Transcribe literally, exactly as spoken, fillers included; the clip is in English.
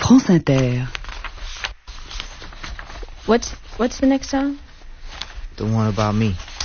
France Inter. What's what's the next song? The one about me.